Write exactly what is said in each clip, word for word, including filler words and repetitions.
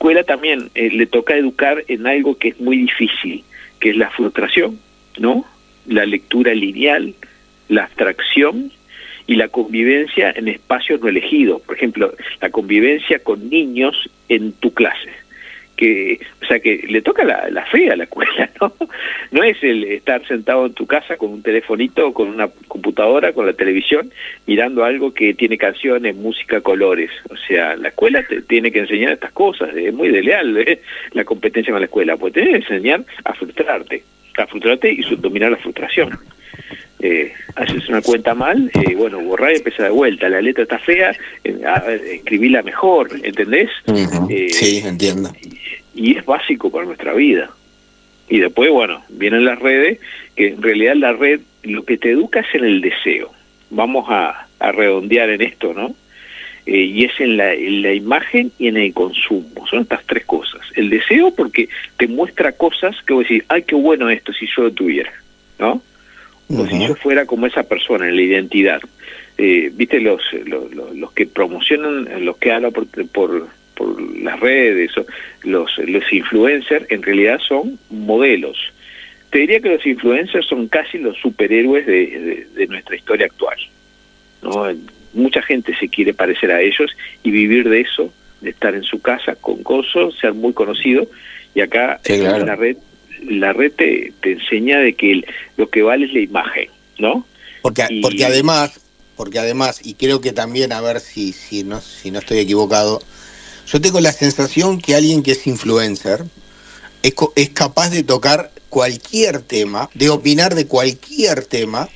escuela también eh, le toca educar en algo que es muy difícil, que es la frustración, ¿no? La lectura lineal, la abstracción y la convivencia en espacios no elegidos. Por ejemplo, la convivencia con niños en tu clase. Que, o sea, que le toca la, la fea a la escuela, ¿no? No es el estar sentado en tu casa con un telefonito, con una computadora, con la televisión, mirando algo que tiene canciones, música, colores. O sea, la escuela te tiene que enseñar estas cosas. Es muy desleal ¿eh? la competencia con la escuela, pues te tiene que enseñar a frustrarte, a frustrarte y dominar la frustración. Eh, haces una cuenta mal, eh, bueno, borrar y empezar de vuelta. La letra está fea, eh, escribirla mejor, ¿entendés? Uh-huh. Eh, sí, entiendo. Y, y es básico para nuestra vida. Y después, bueno, vienen las redes, que en realidad la red lo que te educa es en el deseo. Vamos a, a redondear en esto, ¿no? Eh, y es en la, en la imagen y en el consumo. Son estas tres cosas. El deseo porque te muestra cosas que vos decís, ay, qué bueno esto si yo lo tuviera, ¿no? O uh-huh. si yo fuera como esa persona en la identidad. Eh, viste los, los los que promocionan, los que hablan por, por por las redes, o los los influencers en realidad son modelos. Te diría que los influencers son casi los superhéroes de, de, de nuestra historia actual, ¿no? Mucha gente se quiere parecer a ellos y vivir de eso, de estar en su casa con cosas, ser muy conocido. Y acá sí, claro. en la red la red te, te enseña de que el, lo que vale es la imagen, ¿no? Porque y, porque además, porque además, y creo que también, a ver si si no si no estoy equivocado, yo tengo la sensación que alguien que es influencer es, es capaz de tocar cualquier tema, de opinar de cualquier tema,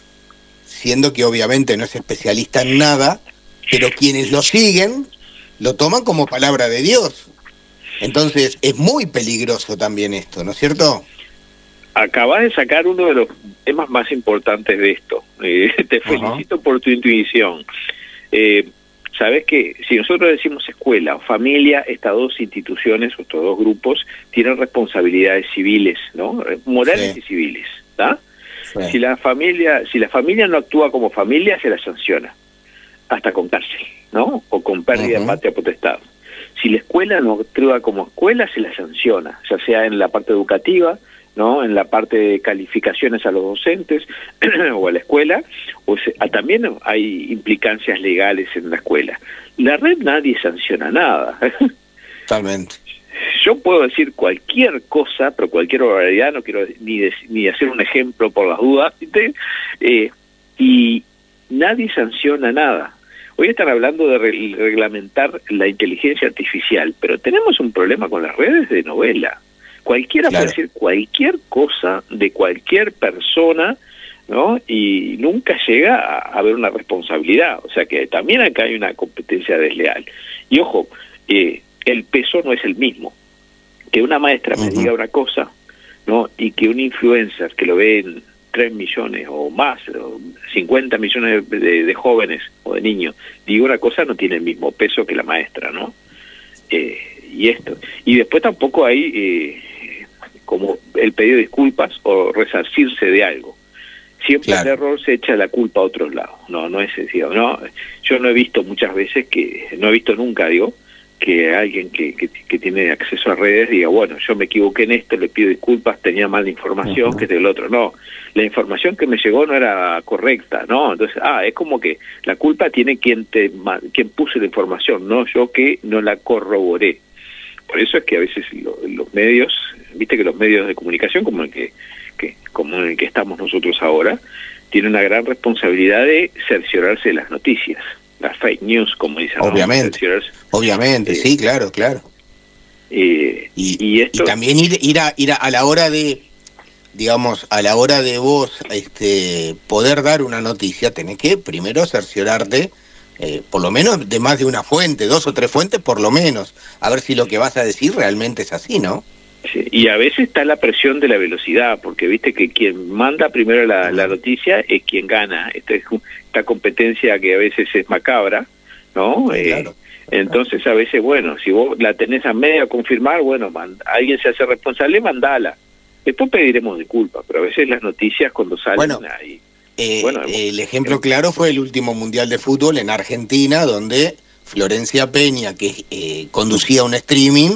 siendo que obviamente no es especialista en nada, pero quienes lo siguen lo toman como palabra de Dios. Entonces es muy peligroso también esto, ¿no es cierto? Acabas de sacar uno de los temas más importantes de esto. Eh, te felicito uh-huh. por tu intuición. Eh, Sabes que si nosotros decimos escuela o familia, estas dos instituciones, estos dos grupos, tienen responsabilidades civiles, ¿no? Morales sí. y civiles, ¿tá? Sí. Si la familia, si la familia no actúa como familia, se la sanciona, hasta con cárcel, ¿no? O con pérdida uh-huh. de patria potestad. Si la escuela no actúa como escuela, se la sanciona, ya sea en la parte educativa, ¿no? En la parte de calificaciones a los docentes o a la escuela, o se, a, también hay implicancias legales en la escuela. La red nadie sanciona nada. Totalmente. Yo puedo decir cualquier cosa, pero cualquier barbaridad, no quiero ni, de, ni hacer un ejemplo por las dudas, eh, y nadie sanciona nada. Hoy están hablando de re- reglamentar la inteligencia artificial, pero tenemos un problema con las redes de novela. Cualquiera claro. puede decir cualquier cosa de cualquier persona, ¿no? Y nunca llega a haber una responsabilidad. O sea que también acá hay una competencia desleal. Y ojo, eh, el peso no es el mismo. Que una maestra uh-huh. me diga una cosa, ¿no? Y que un influencer que lo ve en tres millones o más, o cincuenta millones de, de, de jóvenes o de niños, diga una cosa, no tiene el mismo peso que la maestra, ¿no? Eh, y esto. Y después tampoco hay... Eh, como el pedido de disculpas o resarcirse de algo. Siempre claro. el error se echa la culpa a otros lados. No, no es sencillo. No, yo no he visto muchas veces que, no he visto nunca, digo, que alguien que, que, que tiene acceso a redes diga, bueno, yo me equivoqué en esto, le pido disculpas, tenía mala información, uh-huh. que del otro. No, la información que me llegó no era correcta, ¿no? Entonces, ah, es como que la culpa tiene quien te, quien puso la información, no yo que no la corroboré. Por eso es que a veces lo, los medios, viste que los medios de comunicación como el que, que como el que estamos nosotros ahora, tienen una gran responsabilidad de cerciorarse de las noticias, las fake news, como dicen. Obviamente, ¿no? obviamente, eh, sí, claro, claro. Eh, y, y, esto... y también ir, ir, a, ir a, a la hora de, digamos, a la hora de vos este, poder dar una noticia, tenés que primero cerciorarte Eh, por lo menos de más de una fuente, dos o tres fuentes por lo menos, a ver si lo que vas a decir realmente es así, ¿no? Sí, y a veces está la presión de la velocidad, porque viste que quien manda primero la, la noticia es quien gana. Esta, es, esta competencia que a veces es macabra, ¿no? Sí, eh, claro. Entonces a veces, bueno, si vos la tenés a media confirmar, bueno, manda, alguien se hace responsable, mandala. Después pediremos disculpas, pero a veces las noticias cuando salen bueno. ahí... Eh, bueno, el ejemplo claro fue el último Mundial de Fútbol en Argentina, donde Florencia Peña, que eh, conducía un streaming,